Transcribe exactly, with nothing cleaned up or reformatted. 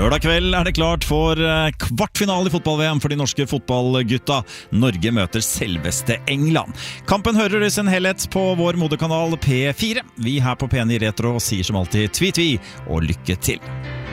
Lørdag kveld er det klart for kvartfinale i fotball-V M for de norske fotballgutta. Norge møter selveste England. Kampen hører du i sin helhet på vår moderkanal P fire. Vi her på P ni Retro sier som alltid tvi-tvi og lykke til.